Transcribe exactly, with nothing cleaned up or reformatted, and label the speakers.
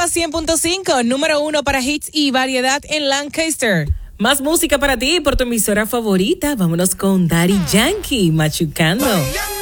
Speaker 1: Salsa cien punto cinco, número uno para hits y variedad en Lancaster. Más música para ti por tu emisora favorita. Vámonos con Daddy Yankee, Machucando.